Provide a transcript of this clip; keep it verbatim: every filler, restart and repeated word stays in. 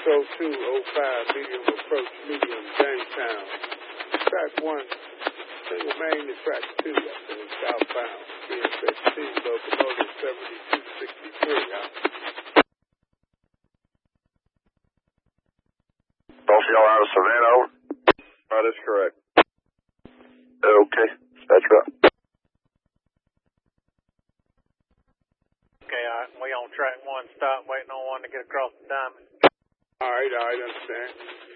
oh two oh five, medium approach, medium, Jamestown. Track one, single main to track two, I think, southbound. B S X T, locomotive seventy-two sixty-three, huh? Both y'all out of Savannah, over? That is correct. Okay, that's right. Okay, all right, we on track one, stop, waiting on one to get across the diamond. All right, all right, understand.